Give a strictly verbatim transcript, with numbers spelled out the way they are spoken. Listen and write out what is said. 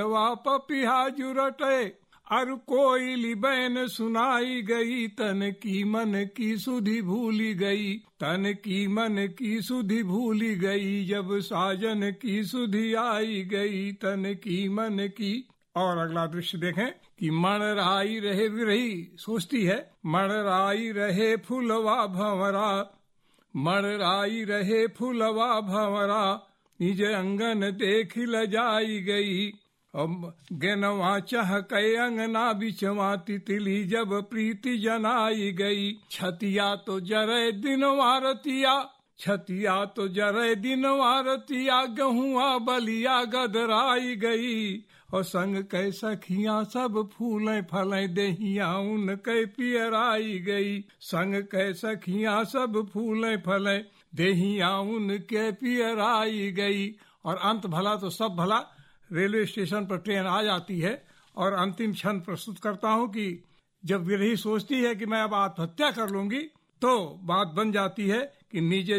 वा पपिहा जुरटे अर कोई लिबैन सुनाई गई, तन की मन की सुधि भूली गई, तन की मन की सुधि भूली गई, जब साजन की सुधि आई गई, तन की मन की। और अगला दृश्य देखें कि मणराई रहे विरही, सोचती है मणराई रहे फुलवा भंवरा, मणराई रहे फुलवा भंवरा, निज अंगन देख लजाई गई, अब गेनवा चह कै अंगना बिचवा, तितली जब प्रीति जनाई गई, छतिया तो जरे दिन वारतिया, छतिया तो जरे दिन वारतिया, गहुआ बलिया गदराई गई, और संग कै सखियां सब फूलें फलें, देहिया उन कै पियराई गई, संग कै सखियां सब फूलें फलें, देहिया उन के पियराई गई। और अंत भला तो सब भला, रेलवे स्टेशन पर ट्रेन आ जाती है और अंतिम क्षण प्रस्तुत करता हूँ कि जब विरही सोचती है कि मैं अब आत्महत्या कर लूंगी, तो बात बन जाती है कि निजे